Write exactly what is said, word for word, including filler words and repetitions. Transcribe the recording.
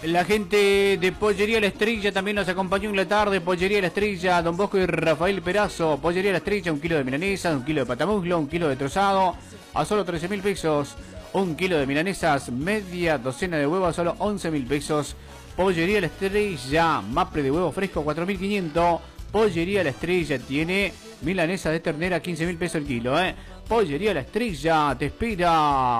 La gente de Pollería La Estrella también nos acompañó en la tarde. Pollería La Estrella, Don Bosco y Rafael Perazo. Pollería La Estrella, un kilo de milanesa, un kilo de patamuslo, un kilo de trozado a solo trece mil pesos. Un kilo de milanesas, media docena de huevos a solo once mil pesos. Pollería La Estrella, mapre de huevo fresco cuatro mil quinientos. Pollería La Estrella tiene milanesa de ternera quince mil pesos el kilo. ¿eh? Pollería La Estrella te espera.